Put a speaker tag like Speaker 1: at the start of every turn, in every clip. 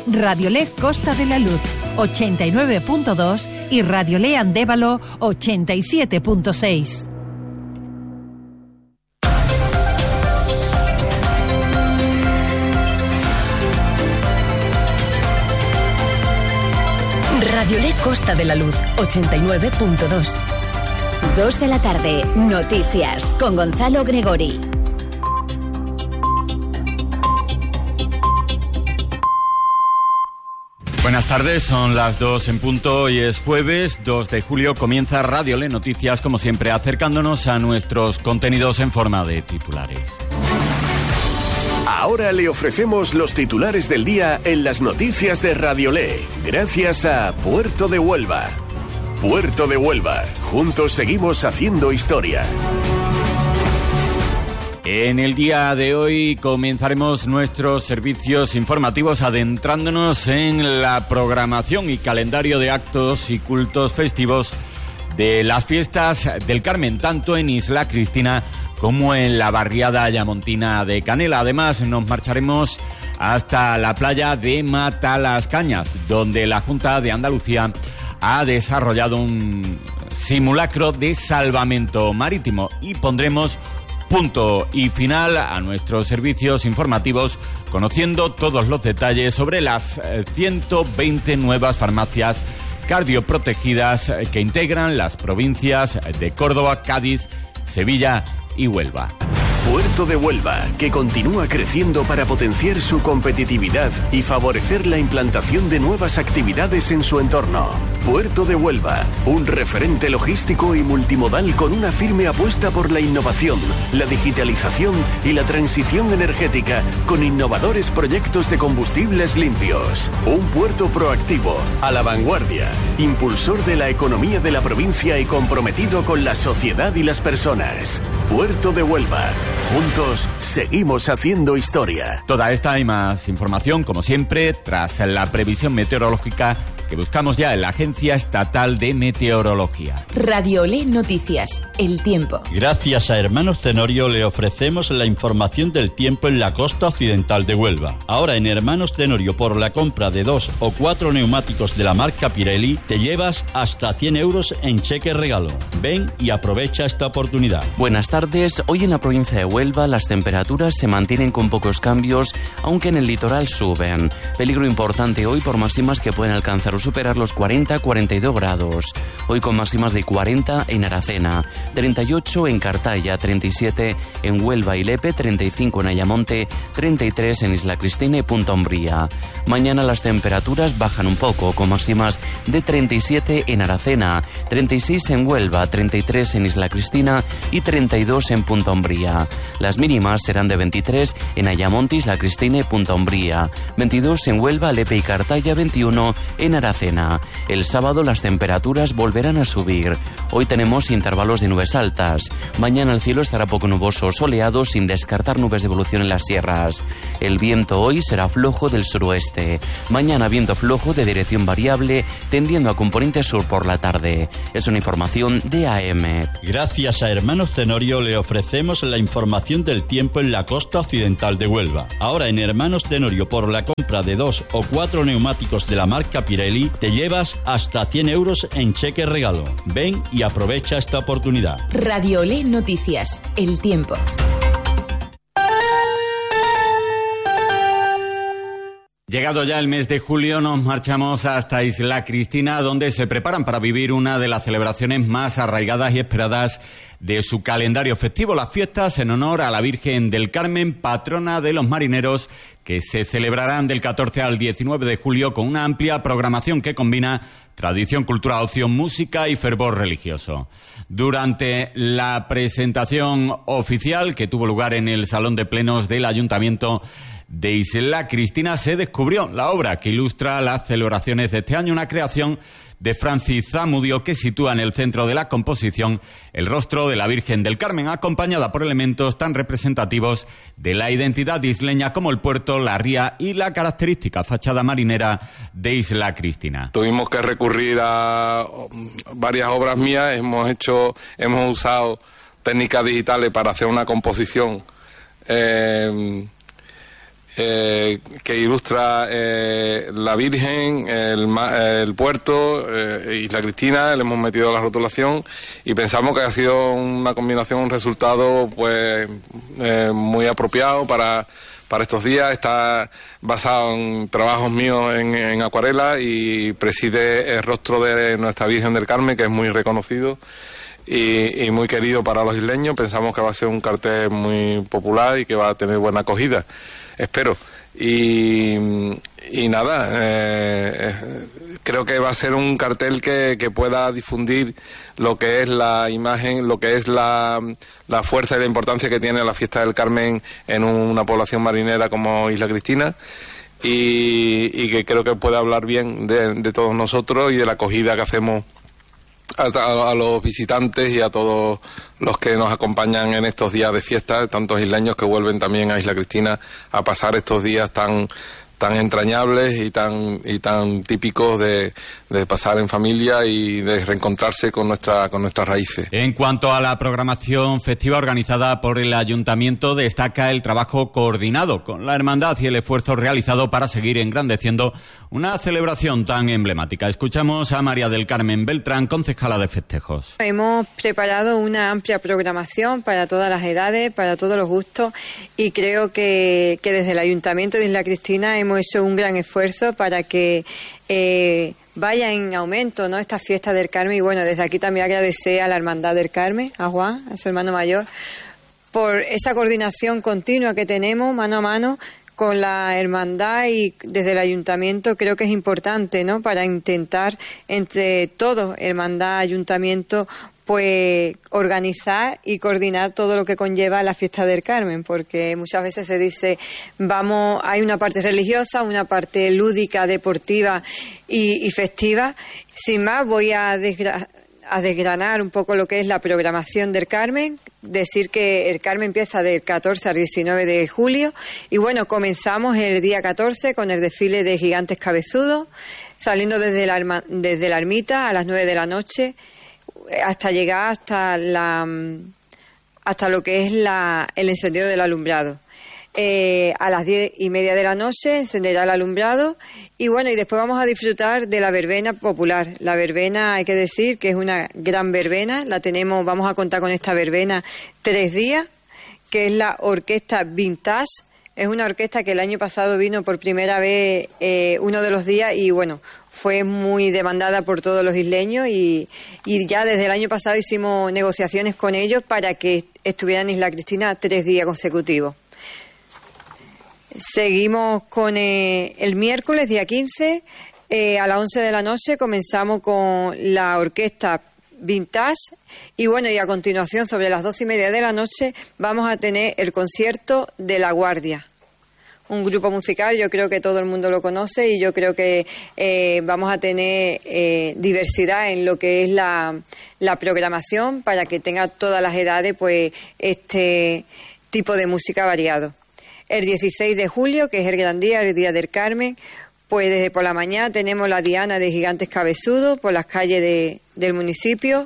Speaker 1: Radiolé Costa de la Luz 89.2 y Radiolé Andévalo 87.6.
Speaker 2: Radiolé Costa de la Luz 89.2. 2 de la tarde, noticias con Gonzalo Gregori.
Speaker 3: Buenas tardes, son las 2 en punto y es jueves 2 de julio. Comienza Radiolé Noticias, como siempre, acercándonos a nuestros contenidos en forma de titulares.
Speaker 4: Ahora le ofrecemos los titulares del día en las noticias de Radiolé, gracias a Puerto de Huelva. Puerto de Huelva, juntos seguimos haciendo historia.
Speaker 3: En el día de hoy comenzaremos nuestros servicios informativos adentrándonos en la programación y calendario de actos y cultos festivos de las fiestas del Carmen, tanto en Isla Cristina como en la barriada ayamontina de Canela. Además, nos marcharemos hasta la playa de Matalascañas, donde la Junta de Andalucía ha desarrollado un simulacro de salvamento marítimo y pondremos punto y final a nuestros servicios informativos conociendo todos los detalles sobre las 120 nuevas farmacias cardioprotegidas que integran las provincias de Córdoba, Cádiz, Sevilla y Huelva.
Speaker 4: Puerto de Huelva, que continúa creciendo para potenciar su competitividad y favorecer la implantación de nuevas actividades en su entorno. Puerto de Huelva, un referente logístico y multimodal con una firme apuesta por la innovación, la digitalización y la transición energética con innovadores proyectos de combustibles limpios. Un puerto proactivo, a la vanguardia, impulsor de la economía de la provincia y comprometido con la sociedad y las personas. Puerto de Huelva. Juntos seguimos haciendo historia.
Speaker 3: Toda esta y más información, como siempre, tras la previsión meteorológica que buscamos ya en la Agencia Estatal de Meteorología.
Speaker 2: Radiolé Noticias, el tiempo.
Speaker 5: Gracias a Hermanos Tenorio le ofrecemos la información del tiempo en la costa occidental de Huelva. Ahora en Hermanos Tenorio, por la compra de 2 o 4 neumáticos de la marca Pirelli, te llevas hasta 100 euros en cheque regalo. Ven y aprovecha esta oportunidad.
Speaker 6: Buenas tardes. Hoy en la provincia de Huelva las temperaturas se mantienen con pocos cambios, aunque en el litoral suben. Peligro importante hoy por máximas que pueden alcanzar o superar los 40-42 grados. Hoy con máximas de 40 en Aracena, 38 en Cartaya, 37 en Huelva y Lepe, 35 en Ayamonte, 33 en Isla Cristina y Punta Umbría. Mañana las temperaturas bajan un poco, con máximas de 37 en Aracena, 36 en Huelva, 33 en Isla Cristina y 32 en Punta Umbría. Las mínimas serán de 23 en Ayamonte, Isla Cristina y Punta Umbría, 22 en Huelva, Lepe y Cartaya, 21 en Aracena. El sábado las temperaturas volverán a subir. Hoy tenemos intervalos de nubes altas. Mañana el cielo estará poco nuboso o soleado, sin descartar nubes de evolución en las sierras. El viento hoy será flojo del suroeste. Mañana viento flojo de dirección variable, tendiendo a componente sur por la tarde. Es una información de AM.
Speaker 5: Gracias a Hermanos Tenorio le ofrecemos la información del tiempo en la costa occidental de Huelva. Ahora en Hermanos Tenorio, por la compra de 2 o 4 neumáticos de la marca Pirelli, te llevas hasta 100 euros en cheque regalo. Ven y aprovecha esta oportunidad.
Speaker 2: Radiolé Noticias, el tiempo.
Speaker 3: Llegado ya el mes de julio, nos marchamos hasta Isla Cristina, donde se preparan para vivir una de las celebraciones más arraigadas y esperadas de su calendario festivo, las fiestas en honor a la Virgen del Carmen, patrona de los marineros, que se celebrarán del 14 al 19 de julio con una amplia programación que combina tradición, cultura, ocio, música y fervor religioso. Durante la presentación oficial que tuvo lugar en el Salón de Plenos del Ayuntamiento de Isla Cristina, se descubrió la obra que ilustra las celebraciones de este año, una creación de Francis Zamudio que sitúa en el centro de la composición el rostro de la Virgen del Carmen, acompañada por elementos tan representativos de la identidad isleña como el puerto, la ría y la característica fachada marinera de Isla Cristina.
Speaker 7: Tuvimos que recurrir a varias obras mías, hemos usado técnicas digitales para hacer una composición que ilustra la Virgen, el puerto, Isla Cristina. Le hemos metido la rotulación y pensamos que ha sido una combinación, un resultado pues muy apropiado para estos días. Está basado en trabajos míos en acuarela y preside el rostro de Nuestra Virgen del Carmen, que es muy reconocido y muy querido para los isleños. Pensamos que va a ser un cartel muy popular y que va a tener buena acogida, espero. Y nada, creo que va a ser un cartel que pueda difundir lo que es la imagen, lo que es la fuerza y la importancia que tiene la fiesta del Carmen en una población marinera como Isla Cristina, y que creo que puede hablar bien de todos nosotros y de la acogida que hacemos a los visitantes y a todos los que nos acompañan en estos días de fiesta, tantos isleños que vuelven también a Isla Cristina a pasar estos días tan entrañables y tan típicos de pasar en familia y de reencontrarse con nuestras raíces.
Speaker 3: En cuanto a la programación festiva organizada por el Ayuntamiento, destaca el trabajo coordinado con la hermandad y el esfuerzo realizado para seguir engrandeciendo una celebración tan emblemática. Escuchamos a María del Carmen Beltrán, concejala de festejos.
Speaker 8: Hemos preparado una amplia programación para todas las edades, para todos los gustos, y creo que desde el Ayuntamiento de Isla Cristina hemos hecho un gran esfuerzo para que vaya en aumento, ¿no?, esta fiesta del Carmen. Y bueno, desde aquí también agradecer a la Hermandad del Carmen, a Juan, a su hermano mayor, por esa coordinación continua que tenemos mano a mano con la hermandad, y desde el ayuntamiento creo que es importante, ¿no?, para intentar entre todos, hermandad, ayuntamiento, pues organizar y coordinar todo lo que conlleva la fiesta del Carmen, porque muchas veces se dice, hay una parte religiosa, una parte lúdica, deportiva y festiva. Sin más, voy a desgranar un poco lo que es la programación del Carmen. Decir que el Carmen empieza del 14 al 19 de julio y bueno, comenzamos el día 14 con el desfile de gigantes cabezudos, saliendo desde la ermita a las 9 de la noche hasta llegar hasta lo que es el encendido del alumbrado. A las 10:30 de la noche encenderá el alumbrado y bueno, y después vamos a disfrutar de la verbena popular. La verbena, hay que decir que es una gran verbena, vamos a contar con esta verbena 3 días, que es la Orquesta Vintage. Es una orquesta que el año pasado vino por primera vez uno de los días y bueno, fue muy demandada por todos los isleños y ya desde el año pasado hicimos negociaciones con ellos para que estuvieran en Isla Cristina 3 días consecutivos. Seguimos con el miércoles, día 15, a las 11 de la noche comenzamos con la orquesta Vintage y bueno, y a continuación sobre las 12:30 de la noche vamos a tener el concierto de La Guardia, un grupo musical, yo creo que todo el mundo lo conoce y yo creo que vamos a tener diversidad en lo que es la programación para que tenga todas las edades pues este tipo de música variado. El 16 de julio, que es el gran día, el Día del Carmen, pues desde por la mañana tenemos la diana de gigantes cabezudos por las calles del municipio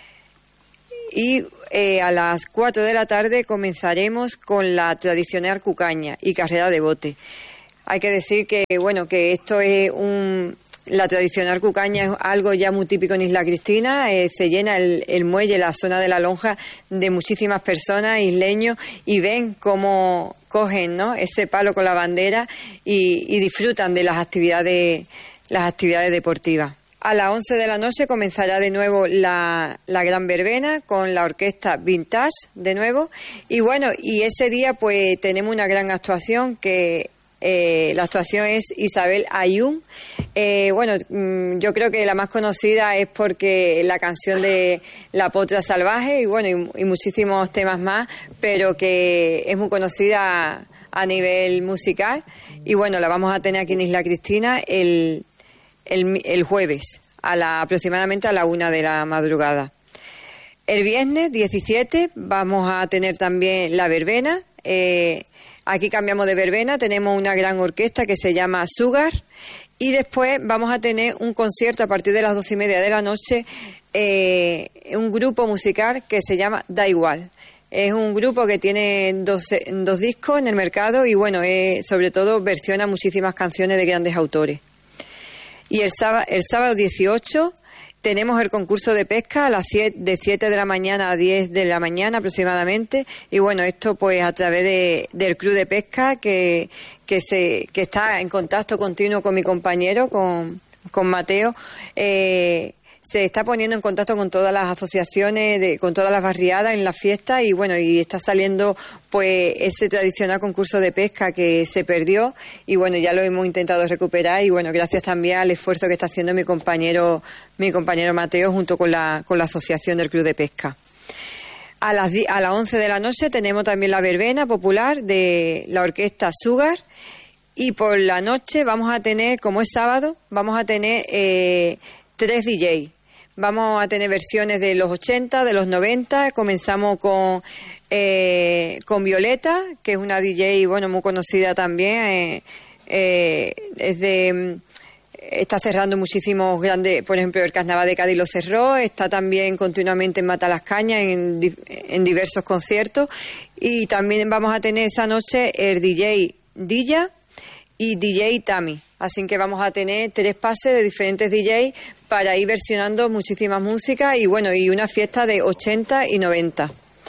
Speaker 8: y a las 4 de la tarde comenzaremos con la tradicional cucaña y carrera de bote. Hay que decir que bueno, que esto es la tradicional cucaña es algo ya muy típico en Isla Cristina. Se llena el muelle, la zona de la lonja, de muchísimas personas, isleños, y ven cómo cogen, ¿no?, ese palo con la bandera y disfrutan de las actividades deportivas. A las 11 de la noche comenzará de nuevo la gran verbena con la orquesta Vintage de nuevo. Y bueno, y ese día pues tenemos una gran actuación que la actuación es Isabel Ayun. Yo creo que la más conocida es porque la canción de La Potra Salvaje y bueno, y muchísimos temas más, pero que es muy conocida a nivel musical. Y bueno, la vamos a tener aquí en Isla Cristina el jueves, aproximadamente a la 1 de la madrugada. El viernes 17 vamos a tener también la verbena. Aquí cambiamos de verbena, tenemos una gran orquesta que se llama Sugar y después vamos a tener un concierto a partir de las 12:30 de la noche, un grupo musical que se llama Da Igual. Es un grupo que tiene dos discos en el mercado y bueno, sobre todo versiona muchísimas canciones de grandes autores. Y el sábado 18 tenemos el concurso de pesca de 7 de la mañana a 10 de la mañana aproximadamente. Y bueno, esto pues a través del Club de Pesca que está en contacto continuo con mi compañero, con Mateo, se está poniendo en contacto con todas las asociaciones, con todas las barriadas en la fiesta y bueno, y está saliendo pues ese tradicional concurso de pesca que se perdió y bueno, ya lo hemos intentado recuperar y bueno, gracias también al esfuerzo que está haciendo mi compañero Mateo junto con la asociación del Club de Pesca. A las 11 de la noche tenemos también la verbena popular de la orquesta Sugar y por la noche vamos a tener, como es sábado, vamos a tener 3 DJs. Vamos a tener versiones de los 80, de los 90. Comenzamos con Violeta, que es una DJ, bueno, muy conocida también. Está cerrando muchísimos grandes, por ejemplo, el Carnaval de Cádiz lo cerró. Está también continuamente en Matalascaña en diversos conciertos. Y también vamos a tener esa noche el DJ Dilla y DJ Tami. Así que vamos a tener 3 pases de diferentes DJs para ir versionando muchísimas músicas y bueno, y una fiesta de 80 y 90.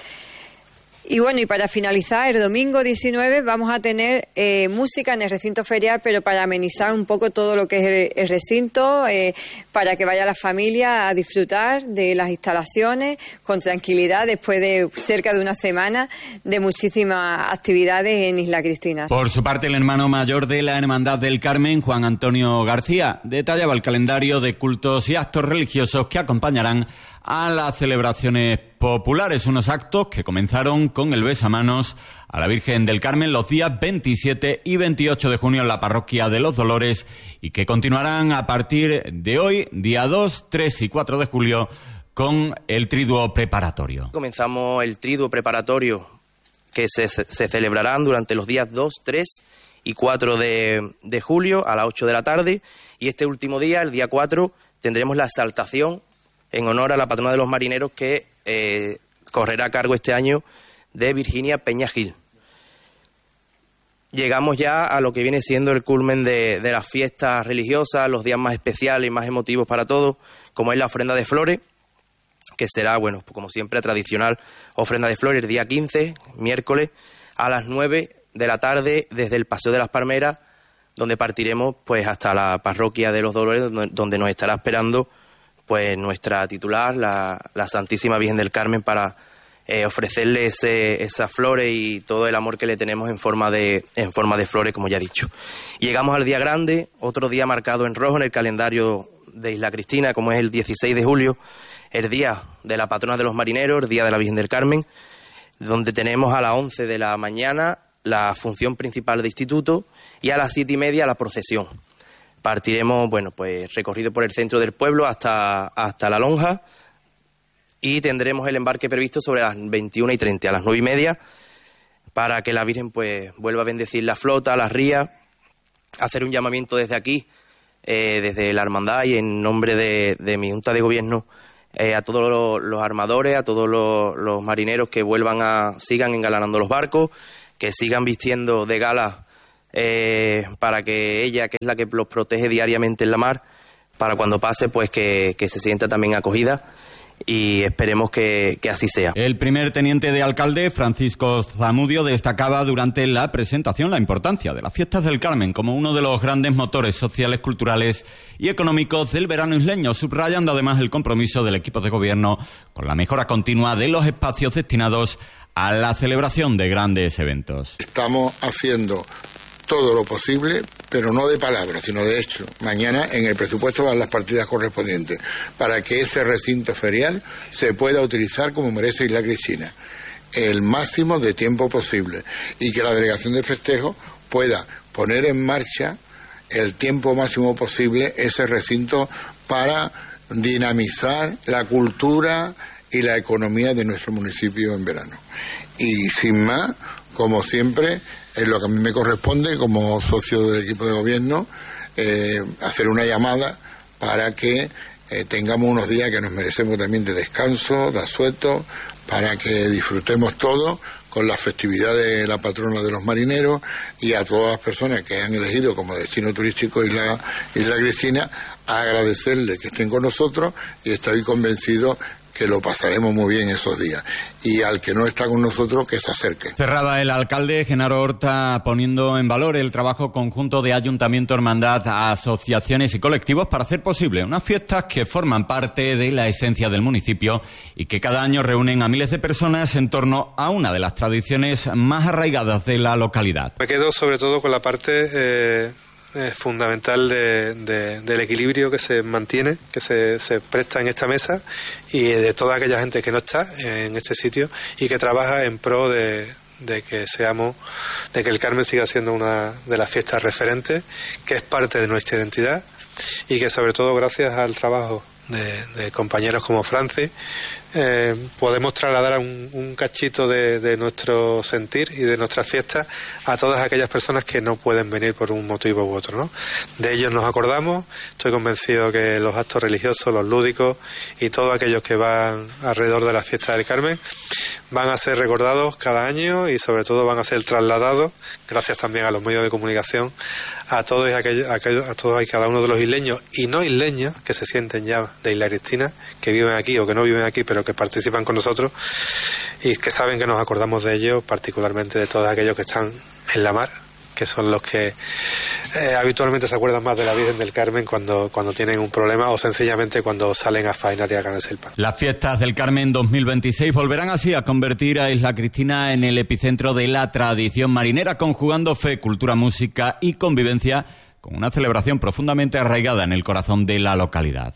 Speaker 8: Y bueno, y para finalizar, el domingo 19 vamos a tener música en el recinto ferial, pero para amenizar un poco todo lo que es el recinto, para que vaya la familia a disfrutar de las instalaciones con tranquilidad después de cerca de una semana de muchísimas actividades en Isla Cristina.
Speaker 3: Por su parte, el hermano mayor de la Hermandad del Carmen, Juan Antonio García, detallaba el calendario de cultos y actos religiosos que acompañarán a las celebraciones populares, unos actos que comenzaron con el besamanos a la Virgen del Carmen los días 27 y 28 de junio en la parroquia de Los Dolores y que continuarán a partir de hoy, día 2, 3 y 4 de julio, con el triduo preparatorio.
Speaker 9: Comenzamos el triduo preparatorio que se celebrarán durante los días 2, 3 y 4 de julio a las 8 de la tarde y este último día, el día 4, tendremos la exaltación en honor a la patrona de los marineros que correrá a cargo este año de Virginia Peña Gil. Llegamos ya a lo que viene siendo el culmen de las fiestas religiosas, los días más especiales y más emotivos para todos, como es la ofrenda de flores, que será, bueno, como siempre, tradicional ofrenda de flores el día 15, miércoles, a las 9 de la tarde desde el Paseo de las Palmeras, donde partiremos pues hasta la parroquia de Los Dolores, donde nos estará esperando pues nuestra titular, la Santísima Virgen del Carmen, para ofrecerle esas flores y todo el amor que le tenemos en forma de flores, como ya he dicho. Llegamos al día grande, otro día marcado en rojo en el calendario de Isla Cristina, como es el 16 de julio, el día de la patrona de los marineros, el día de la Virgen del Carmen, donde tenemos a las 11 de la mañana la función principal de instituto y a las 7:30 la procesión. Partiremos, bueno, pues recorrido por el centro del pueblo hasta la lonja y tendremos el embarque previsto sobre las 21:30, a las 9:30, para que la Virgen pues vuelva a bendecir la flota, las rías, hacer un llamamiento desde aquí, desde la hermandad y en nombre de mi Junta de Gobierno, a todos los armadores, a todos los marineros que sigan engalanando los barcos, que sigan vistiendo de gala para que ella, que es la que los protege diariamente en la mar, para cuando pase, pues que se sienta también acogida y esperemos que así sea.
Speaker 3: El primer teniente de alcalde, Francisco Zamudio, destacaba durante la presentación la importancia de las fiestas del Carmen como uno de los grandes motores sociales, culturales y económicos del verano isleño, subrayando además el compromiso del equipo de gobierno con la mejora continua de los espacios destinados a la celebración de grandes eventos.
Speaker 10: Estamos haciendo todo lo posible, pero no de palabras, sino de hecho. Mañana en el presupuesto van las partidas correspondientes para que ese recinto ferial se pueda utilizar como merece Isla Cristina el máximo de tiempo posible y que la delegación de festejo pueda poner en marcha el tiempo máximo posible ese recinto para dinamizar la cultura y la economía de nuestro municipio en verano. Y sin más, como siempre, es lo que a mí me corresponde como socio del equipo de gobierno, hacer una llamada para que tengamos unos días que nos merecemos también de descanso, de asueto, para que disfrutemos todos con la festividad de la patrona de los marineros, y a todas las personas que han elegido como destino turístico Isla Cristina, agradecerles que estén con nosotros, y estoy convencido que lo pasaremos muy bien esos días. Y al que no está con nosotros, que se acerque.
Speaker 3: Cerraba el alcalde Genaro Horta poniendo en valor el trabajo conjunto de ayuntamiento, hermandad, asociaciones y colectivos para hacer posible unas fiestas que forman parte de la esencia del municipio y que cada año reúnen a miles de personas en torno a una de las tradiciones más arraigadas de la localidad.
Speaker 11: Me quedo sobre todo con la parte fundamental del equilibrio que se mantiene, que se presta en esta mesa, y de toda aquella gente que no está en este sitio y que trabaja en pro de que el Carmen siga siendo una de las fiestas referentes, que es parte de nuestra identidad, y que sobre todo gracias al trabajo de compañeros como Francis podemos trasladar un cachito de nuestro sentir y de nuestras fiestas a todas aquellas personas que no pueden venir por un motivo u otro, ¿no? De ellos nos acordamos. Estoy convencido que los actos religiosos, los lúdicos y todos aquellos que van alrededor de la fiesta del Carmen van a ser recordados cada año, y sobre todo van a ser trasladados, gracias también a los medios de comunicación, a todos y cada uno de los isleños y no isleños que se sienten ya de Isla Cristina, que viven aquí o que no viven aquí, pero que participan con nosotros y que saben que nos acordamos de ellos, particularmente de todos aquellos que están en la mar, que son los que habitualmente se acuerdan más de la Virgen del Carmen cuando tienen un problema, o sencillamente cuando salen a faenar y a ganarse el pan.
Speaker 3: Las fiestas del Carmen 2026 volverán así a convertir a Isla Cristina en el epicentro de la tradición marinera, conjugando fe, cultura, música y convivencia, con una celebración profundamente arraigada en el corazón de la localidad.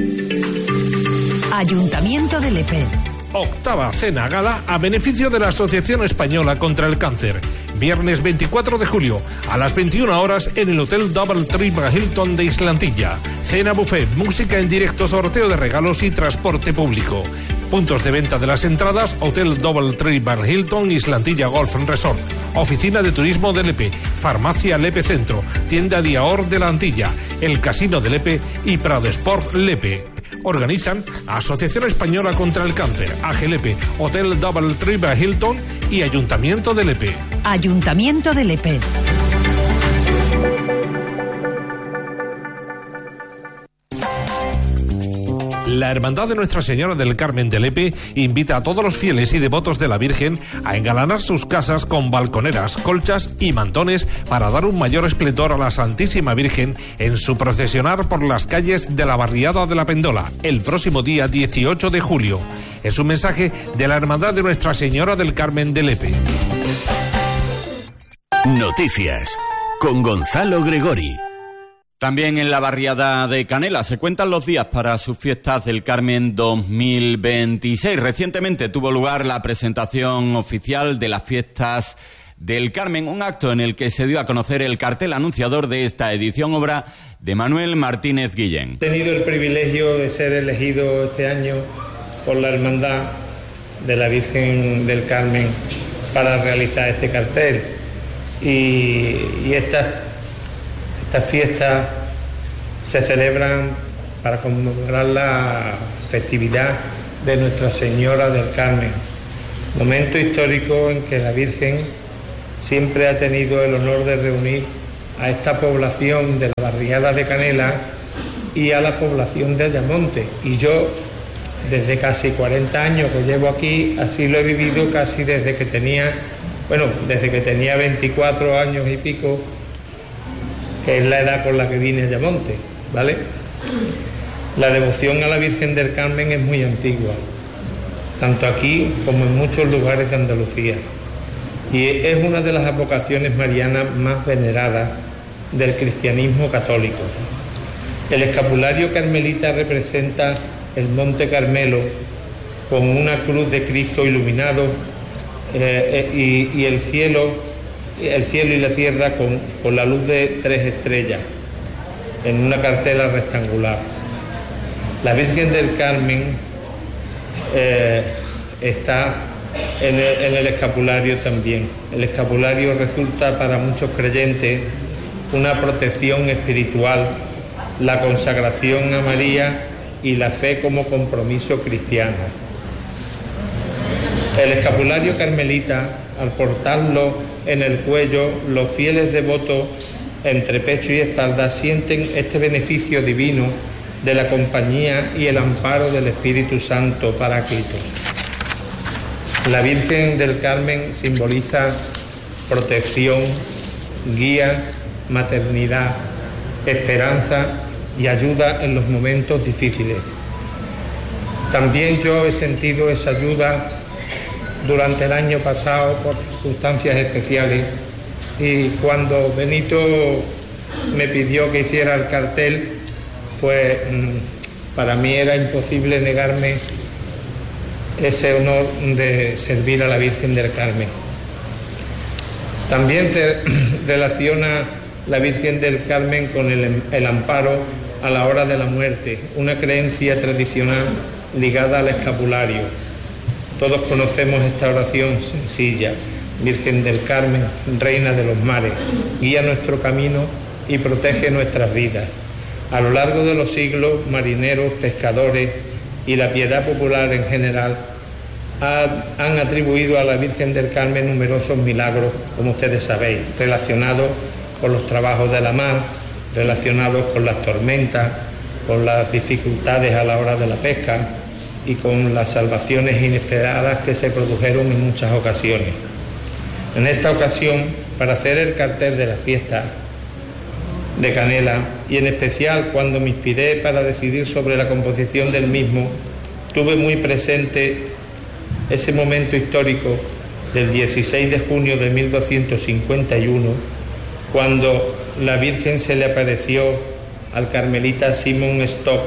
Speaker 1: Ayuntamiento de Lepe.
Speaker 12: Octava cena gala a beneficio de la Asociación Española contra el Cáncer. Viernes 24 de julio a las 21 horas en el Hotel Double Tree Hilton de Islantilla. Cena buffet, música en directo, sorteo de regalos y transporte público. Puntos de venta de las entradas: Hotel Double Tree Hilton, Islantilla Golf Resort, Oficina de Turismo de Lepe, Farmacia Lepe Centro, Tienda Diaor de la Antilla, el Casino de Lepe y Prado Sport Lepe. Organizan Asociación Española contra el Cáncer, AGLepe, Hotel Double Tree Hilton y Ayuntamiento de Lepe.
Speaker 1: Ayuntamiento de Lepe.
Speaker 12: La Hermandad de Nuestra Señora del Carmen de Lepe invita a todos los fieles y devotos de la Virgen a engalanar sus casas con balconeras, colchas y mantones para dar un mayor esplendor a la Santísima Virgen en su procesionar por las calles de la barriada de la Pendola el próximo día 18 de julio. Es un mensaje de la Hermandad de Nuestra Señora del Carmen de Lepe.
Speaker 4: Noticias con Gonzalo Gregori.
Speaker 3: También en la barriada de Canela se cuentan los días para sus fiestas del Carmen 2026. Recientemente tuvo lugar la presentación oficial de las fiestas del Carmen, un acto en el que se dio a conocer el cartel anunciador de esta edición, obra de Manuel Martínez Guillén.
Speaker 13: He tenido el privilegio de ser elegido este año por la Hermandad de la Virgen del Carmen para realizar este cartel. Y estas fiestas se celebran para conmemorar la festividad de Nuestra Señora del Carmen, momento histórico en que la Virgen siempre ha tenido el honor de reunir a esta población de la barriada de Canela y a la población de Ayamonte. Y yo, desde casi 40 años que llevo aquí, así lo he vivido casi desde que tenía 24 años y pico, que es la edad con la que vine a Ayamonte, ¿vale? La devoción a la Virgen del Carmen es muy antigua, tanto aquí como en muchos lugares de Andalucía, y es una de las advocaciones marianas más veneradas del cristianismo católico. El escapulario carmelita representa el Monte Carmelo con una cruz de Cristo iluminado y el cielo y la tierra con la luz de 3 estrellas en una cartela rectangular. La Virgen del Carmen está en el escapulario también. El escapulario resulta para muchos creyentes una protección espiritual, la consagración a María y la fe como compromiso cristiano. El escapulario carmelita, al portarlo en el cuello, los fieles devotos entre pecho y espalda sienten este beneficio divino de la compañía y el amparo del Espíritu Santo Paráclito. La Virgen del Carmen simboliza protección, guía, maternidad, esperanza y ayuda en los momentos difíciles. También yo he sentido esa ayuda durante el año pasado por circunstancias especiales, y cuando Benito me pidió que hiciera el cartel, pues para mí era imposible negarme ese honor de servir a la Virgen del Carmen. También se relaciona la Virgen del Carmen con el amparo a la hora de la muerte, una creencia tradicional ligada al escapulario. Todos conocemos esta oración sencilla: Virgen del Carmen, Reina de los mares, guía nuestro camino y protege nuestras vidas. A lo largo de los siglos, marineros, pescadores y la piedad popular en general han atribuido a la Virgen del Carmen numerosos milagros, como ustedes sabéis, relacionados con los trabajos de la mar, relacionados con las tormentas, con las dificultades a la hora de la pesca y con las salvaciones inesperadas que se produjeron en muchas ocasiones. En esta ocasión, para hacer el cartel de la fiesta de Canela, y en especial cuando me inspiré para decidir sobre la composición del mismo, tuve muy presente ese momento histórico del 16 de junio de 1251, cuando la Virgen se le apareció al carmelita Simon Stock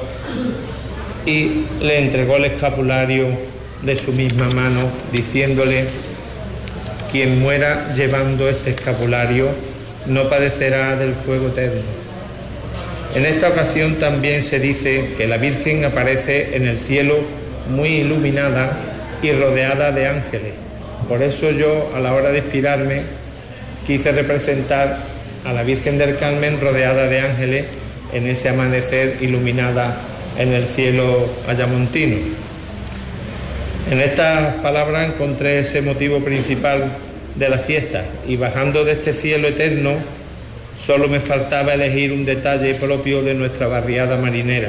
Speaker 13: y le entregó el escapulario de su misma mano, diciéndole: quien muera llevando este escapulario no padecerá del fuego eterno. En esta ocasión también se dice que la Virgen aparece en el cielo muy iluminada y rodeada de ángeles. Por eso yo, a la hora de inspirarme, quise representar a la Virgen del Carmen rodeada de ángeles en ese amanecer iluminada en el cielo ayamontino. En estas palabras encontré ese motivo principal de la fiesta, y bajando de este cielo eterno solo me faltaba elegir un detalle propio de nuestra barriada marinera.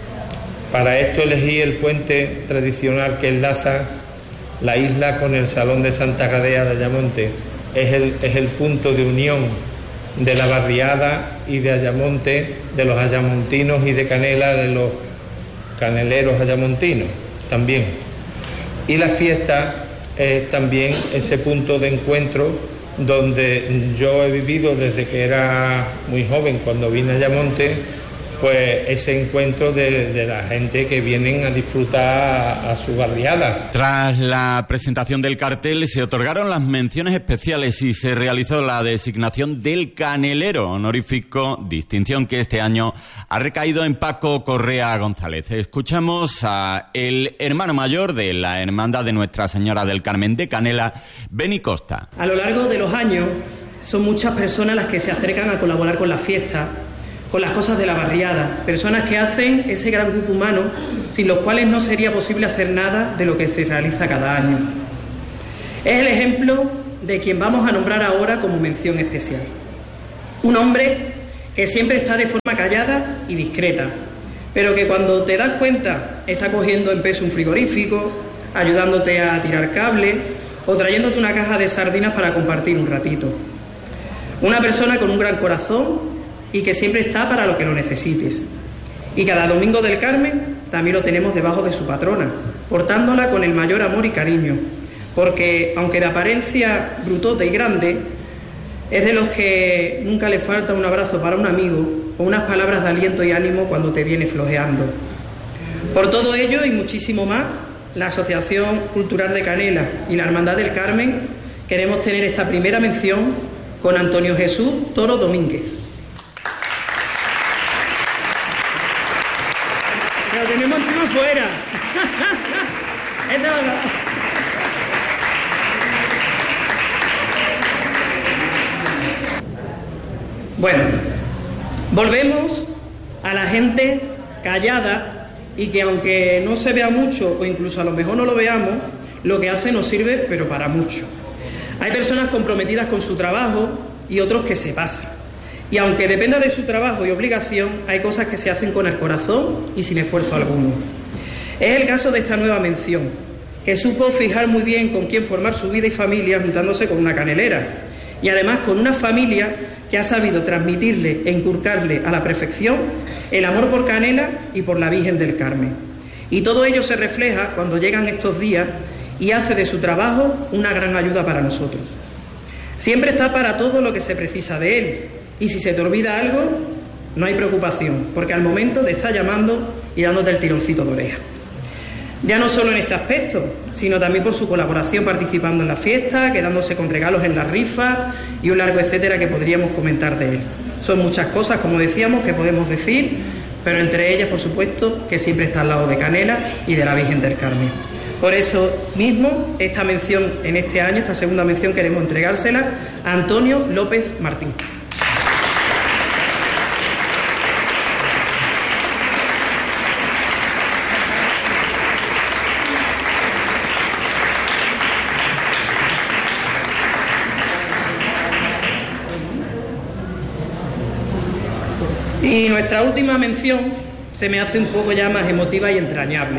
Speaker 13: Para esto elegí el puente tradicional que enlaza la isla con el Salón de Santa Gadea de Ayamonte. Es el punto de unión de la barriada y de Ayamonte, de los ayamontinos, y de Canela, de los caneleros ayamontinos también. Y la fiesta es también ese punto de encuentro donde yo he vivido desde que era muy joven, cuando vine a Ayamonte, pues ese encuentro de la gente que vienen a disfrutar a su barriada.
Speaker 3: Tras la presentación del cartel se otorgaron las menciones especiales y se realizó la designación del canelero honorífico, distinción que este año ha recaído en Paco Correa González. Escuchamos a el hermano mayor de la Hermandad de Nuestra Señora del Carmen de Canela, Beni Costa.
Speaker 14: A lo largo de los años son muchas personas las que se acercan a colaborar con la fiesta, con las cosas de la barriada, personas que hacen ese gran grupo humano sin los cuales no sería posible hacer nada de lo que se realiza cada año. Es el ejemplo de quien vamos a nombrar ahora como mención especial. Un hombre que siempre está de forma callada y discreta, pero que cuando te das cuenta está cogiendo en peso un frigorífico, ayudándote a tirar cable o trayéndote una caja de sardinas para compartir un ratito. Una persona con un gran corazón y que siempre está para lo que lo necesites. Y cada domingo del Carmen también lo tenemos debajo de su patrona, portándola con el mayor amor y cariño, porque aunque de apariencia brutote y grande, es de los que nunca le falta un abrazo para un amigo o unas palabras de aliento y ánimo cuando te viene flojeando. Por todo ello y muchísimo más, la Asociación Cultural de Canela y la Hermandad del Carmen queremos tener esta primera mención con Antonio Jesús Toro Domínguez. Lo tenemos aquí afuera. Bueno, volvemos a la gente callada y que aunque no se vea mucho o incluso a lo mejor no lo veamos, lo que hace no sirve, pero para mucho. Hay personas comprometidas con su trabajo y otros que se pasan. Y aunque dependa de su trabajo y obligación, hay cosas que se hacen con el corazón y sin esfuerzo alguno. Es el caso de esta nueva mención, que supo fijar muy bien con quién formar su vida y familia juntándose con una canelera. Y además con una familia que ha sabido transmitirle e inculcarle a la perfección el amor por Canela y por la Virgen del Carmen. Y todo ello se refleja cuando llegan estos días y hace de su trabajo una gran ayuda para nosotros. Siempre está para todo lo que se precisa de él, y si se te olvida algo, no hay preocupación, porque al momento te está llamando y dándote el tironcito de oreja. Ya no solo en este aspecto, sino también por su colaboración participando en la fiesta, quedándose con regalos en las rifas y un largo etcétera que podríamos comentar de él. Son muchas cosas, como decíamos, que podemos decir, pero entre ellas, por supuesto, que siempre está al lado de Canela y de la Virgen del Carmen. Por eso mismo, esta mención en este año, esta segunda mención, queremos entregársela a Antonio López Martín. Y nuestra última mención se me hace un poco ya más emotiva y entrañable.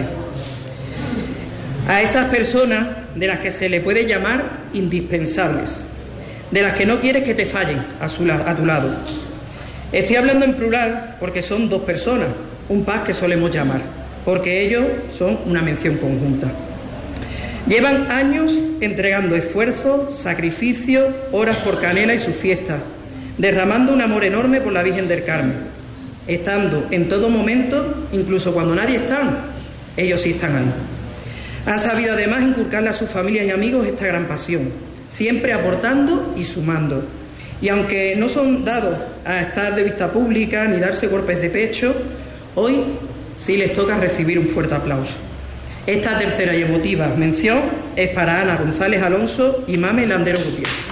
Speaker 14: A esas personas de las que se le puede llamar indispensables, de las que no quieres que te fallen a tu lado. Estoy hablando en plural porque son dos personas, un par que solemos llamar, porque ellos son una mención conjunta. Llevan años entregando esfuerzo, sacrificio, horas por Canela y sus fiestas, derramando un amor enorme por la Virgen del Carmen, estando en todo momento, incluso cuando nadie está, ellos sí están ahí. Han sabido además inculcarle a sus familias y amigos esta gran pasión, siempre aportando y sumando. Y aunque no son dados a estar de vista pública ni darse golpes de pecho, hoy sí les toca recibir un fuerte aplauso. Esta tercera y emotiva mención es para Ana González Alonso y Mame Landero Gutiérrez.